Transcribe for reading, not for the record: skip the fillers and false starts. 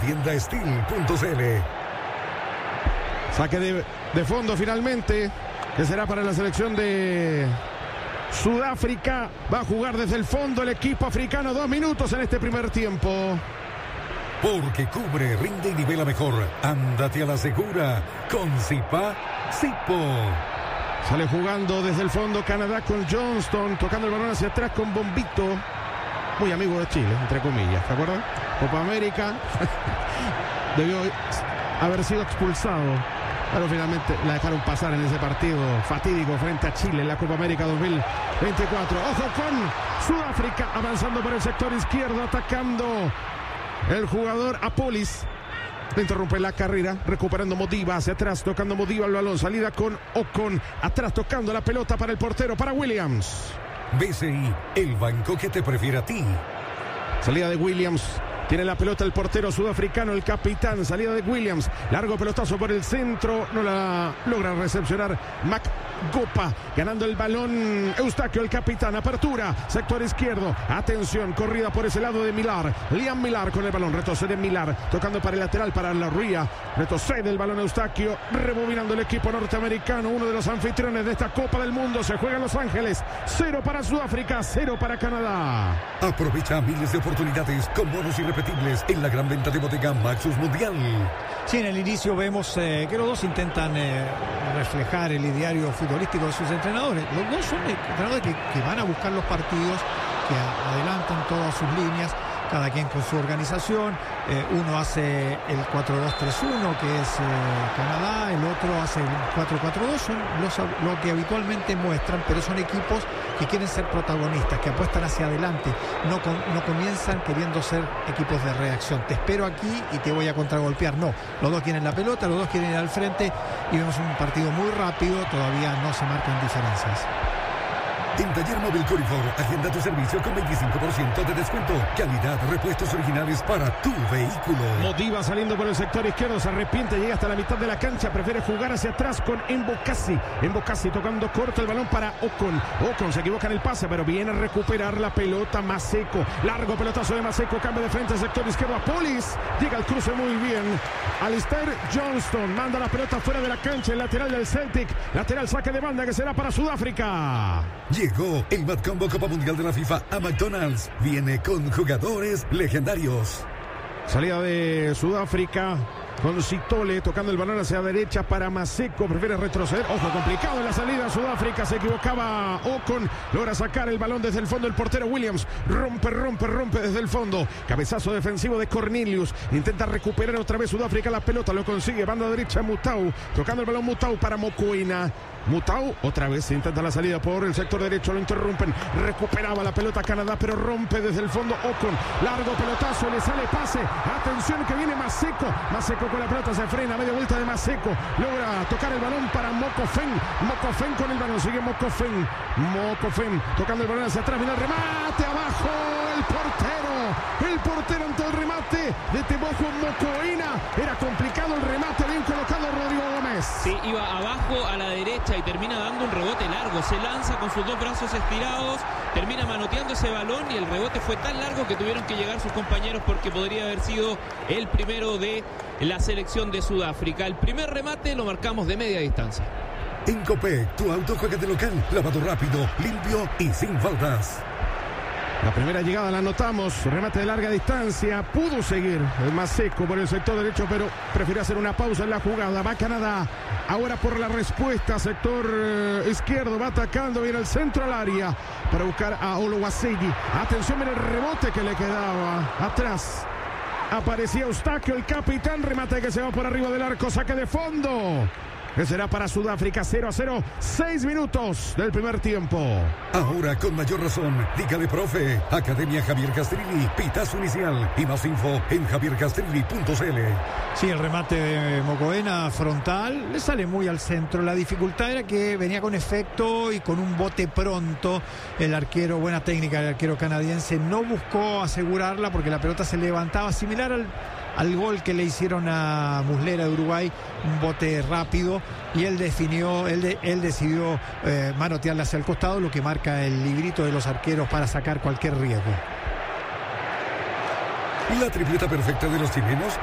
Vivienda Steel.cl. Saque de fondo finalmente, que será para la selección de Sudáfrica. Va a jugar desde el fondo el equipo africano. 2 minutos en este primer tiempo. Porque cubre, rinde y nivela mejor. Ándate a la segura con Zipa Zipo. Sale jugando desde el fondo Canadá con Johnston, tocando el balón hacia atrás con Bombito. Muy amigo de Chile, entre comillas, ¿te acuerdas? Copa América. Debió haber sido expulsado, pero finalmente la dejaron pasar en ese partido fatídico frente a Chile en la Copa América 2024. Ojo con Sudáfrica, avanzando por el sector izquierdo, atacando el jugador Apolis. Interrumpe la carrera, recuperando Modiba hacia atrás, tocando Modiba el balón, salida con Ocon, atrás tocando la pelota para el portero, para Williams. BCI, el banco que te prefiere a ti. Salida de Williams. Tiene la pelota el portero sudafricano, el capitán. Salida de Williams. Largo pelotazo por el centro. No la logra recepcionar Gopa. Ganando el balón Eustaquio, el capitán. Apertura. Sector izquierdo. Atención. Corrida por ese lado de Millar. Liam Millar con el balón. Retrocede Millar. Tocando para el lateral para la Ría. Retrocede el balón Eustaquio. Rebobinando el equipo norteamericano. Uno de los anfitriones de esta Copa del Mundo. Se juega en Los Ángeles. 0 para Sudáfrica. 0 para Canadá. Aprovecha miles de oportunidades con bonos irrepetibles en la gran venta de bodega Maxus Mundial. Sí, en el inicio vemos que los dos intentan reflejar el ideario futbolístico de sus entrenadores. Los dos son entrenadores que van a buscar los partidos, que adelantan todas sus líneas, cada quien con su organización. Uno hace el 4-2-3-1, que es Canadá, el otro hace el 4-4-2, son lo que habitualmente muestran, pero son equipos que quieren ser protagonistas, que apuestan hacia adelante, no comienzan queriendo ser equipos de reacción. Te espero aquí y te voy a contragolpear. No, los dos quieren la pelota, los dos quieren ir al frente y vemos un partido muy rápido, todavía no se marcan diferencias. En Taller Móvil Corifor, agenda tu servicio con 25% de descuento. Calidad, repuestos originales para tu vehículo. Modiba saliendo por el sector izquierdo, se arrepiente, llega hasta la mitad de la cancha, prefiere jugar hacia atrás con Embocasi. Embocasi tocando corto el balón para Ocon. Ocon se equivoca en el pase, pero viene a recuperar la pelota Maseko. Largo pelotazo de Maseko, cambio de frente al sector izquierdo. Apolis llega al cruce muy bien. Alistair Johnston manda la pelota fuera de la cancha, el lateral del Celtic. Lateral saque de banda que será para Sudáfrica. Llegó el Mad Combo Copa Mundial de la FIFA a McDonald's. Viene con jugadores legendarios. Salida de Sudáfrica con Sitole tocando el balón hacia la derecha para Maseko, prefiere retroceder. Ojo, complicado en la salida. Sudáfrica, se equivocaba Ocon, logra sacar el balón desde el fondo el portero Williams. Rompe desde el fondo. Cabezazo defensivo de Cornelius. Intenta recuperar otra vez Sudáfrica la pelota, lo consigue. Banda derecha Mutau, tocando el balón Mutau para Mokoena. Mutau otra vez intenta la salida por el sector derecho, lo interrumpen. Recuperaba la pelota Canadá, pero rompe desde el fondo Ocon. Largo pelotazo, le sale pase. Atención que viene Maseko. Maseko con la pelota, se frena, media vuelta de Maseko. Logra tocar el balón para Mokofen. Mokofen con el balón, sigue Mokofen. Mokofen tocando el balón hacia atrás, viene el remate abajo. El portero ante el remate de Tebogo Mokoena. Era complicado el remate, bien colocado Rodrigo Gómez. Sí, iba abajo a la derecha y termina dando un rebote largo. Se lanza con sus dos brazos estirados, termina manoteando ese balón y el rebote fue tan largo que tuvieron que llegar sus compañeros porque podría haber sido el primero de la selección de Sudáfrica. El primer remate lo marcamos de media distancia. En Copec, tu auto juega de local, lavado rápido, limpio y sin faltas. La primera llegada la anotamos, remate de larga distancia, pudo seguir el Maseko por el sector derecho, pero prefirió hacer una pausa en la jugada. Va Canadá, ahora por la respuesta, sector izquierdo, va atacando, viene el centro al área para buscar a Oluwaseyi. Atención, mira el rebote que le quedaba atrás. Aparecía Eustaquio, el capitán, remate que se va por arriba del arco, saque de fondo. Que será para Sudáfrica. 0-0, 6 minutos del primer tiempo. Ahora con mayor razón, dígale profe. Academia Javier Castrilli, pitazo inicial y más info en javiercastrilli.cl. Sí, el remate de Mokoena frontal le sale muy al centro. La dificultad era que venía con efecto y con un bote pronto. El arquero, buena técnica del arquero canadiense, no buscó asegurarla porque la pelota se levantaba similar al gol que le hicieron a Muslera de Uruguay, un bote rápido, y él decidió manotearla hacia el costado, lo que marca el librito de los arqueros para sacar cualquier riesgo. La tripleta perfecta de los chilenos